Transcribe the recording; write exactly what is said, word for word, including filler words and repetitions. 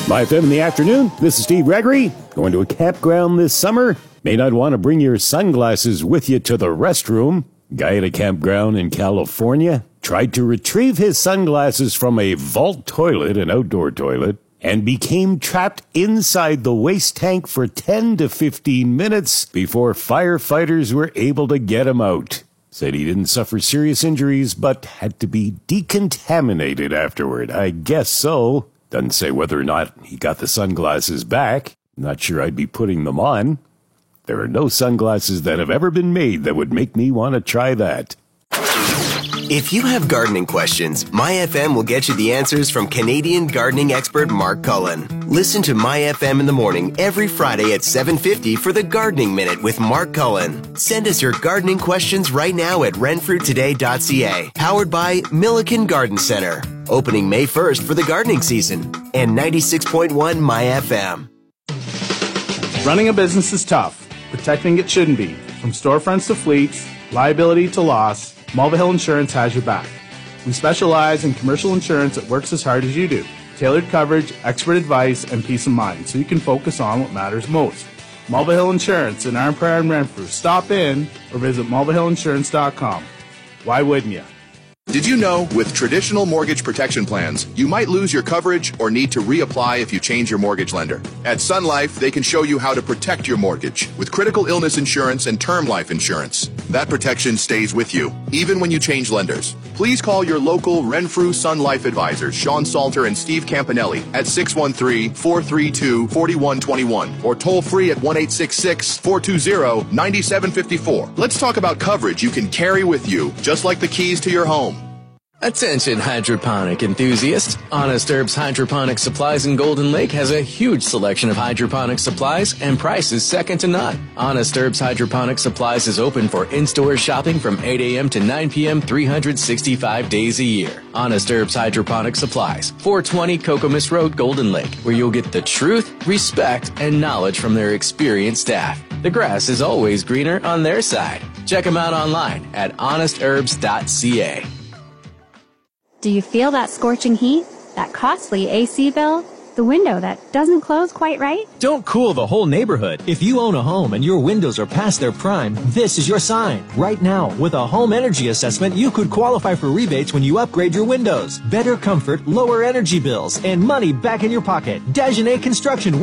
My F M in the afternoon. This is Steve Gregory. Going to a campground this summer? May not want to bring your sunglasses with you to the restroom. Guy at a campground in California tried to retrieve his sunglasses from a vault toilet, an outdoor toilet, and became trapped inside the waste tank for ten to fifteen minutes before firefighters were able to get him out. Said he didn't suffer serious injuries, but had to be decontaminated afterward. I guess so. Doesn't say whether or not he got the sunglasses back. Not sure I'd be putting them on. There are no sunglasses that have ever been made that would make me want to try that. If you have gardening questions, My F M will get you the answers from Canadian gardening expert Mark Cullen. Listen to My F M in the morning every Friday at seven fifty for the Gardening Minute with Mark Cullen. Send us your gardening questions right now at renfrew today dot c a. Powered by Milliken Garden Center. Opening May first for the gardening season. And ninety-six point one My F M. Running a business is tough. Protecting it shouldn't be. From storefronts to fleets, liability to loss, Mulvihill Insurance has your back. We specialize in commercial insurance that works as hard as you do. Tailored coverage, expert advice, and peace of mind so you can focus on what matters most. Mulvihill Insurance in Arnprior and Renfrew. Stop in or visit mulvihill insurance dot com. Why wouldn't you? Did you know with traditional mortgage protection plans, you might lose your coverage or need to reapply if you change your mortgage lender? At Sun Life, they can show you how to protect your mortgage with critical illness insurance and term life insurance. That protection stays with you, even when you change lenders. Please call your local Renfrew Sun Life advisors, Sean Salter and Steve Campanelli, at six one three, four three two, four one two one or toll free at one eight six six, four two zero, nine seven five four. Let's talk about coverage you can carry with you, just like the keys to your home. Attention hydroponic enthusiasts. Honest Herbs Hydroponic Supplies in Golden Lake has a huge selection of hydroponic supplies and prices second to none. Honest Herbs Hydroponic Supplies is open for in-store shopping from eight a.m. to nine p.m. three hundred sixty-five days a year. Honest Herbs Hydroponic Supplies, four twenty Cocomus Road, Golden Lake, where you'll get the truth, respect, and knowledge from their experienced staff. The grass is always greener on their side. Check them out online at honest herbs dot c a. Do you feel that scorching heat? That costly A C bill? The window that doesn't close quite right? Don't cool the whole neighborhood. If you own a home and your windows are past their prime, this is your sign. Right now, with a home energy assessment, you could qualify for rebates when you upgrade your windows. Better comfort, lower energy bills, and money back in your pocket. Dagenet Construction